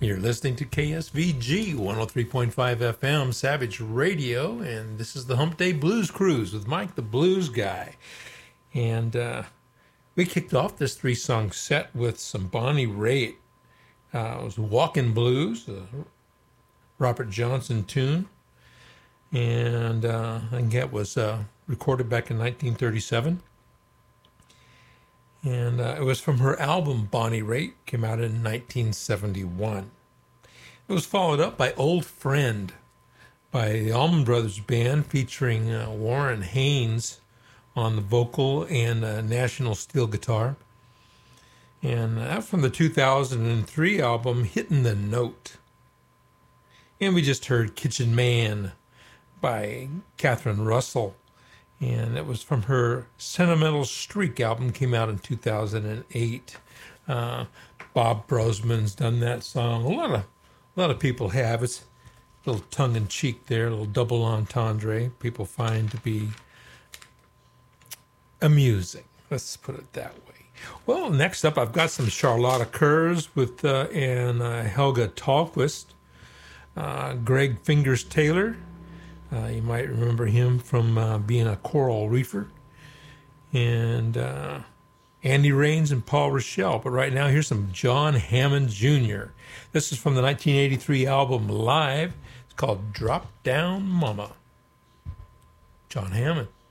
You're listening to KSVG 103.5 FM Savage Radio, and this is the Hump Day Blues Cruise with Mike the Blues Guy. And we kicked off this three-song set with some Bonnie Raitt. It was Walkin' Blues, a Robert Johnson tune, and I think that was recorded back in 1937. And it was from her album Bonnie Raitt, came out in 1971. It was followed up by Old Friend by the Allman Brothers Band, featuring Warren Haynes on the vocal and National steel guitar. And that's from the 2003 album Hittin' the Note. And we just heard Kitchen Man by Catherine Russell. And it was from her Sentimental Streak album, came out in 2008. Bob Brosman's done that song. A lot of people have. It's a little tongue-in-cheek there, a little double entendre. People find to be amusing. Let's put it that way. Well, next up, I've got some Charlotta Kurz with and Helga Tallquist. Greg Fingers Taylor. You might remember him from being a choral reefer. And Andy Raines and Paul Rochelle. But right now, here's some John Hammond Jr. This is from the 1983 album Live. It's called Drop Down Mama. John Hammond.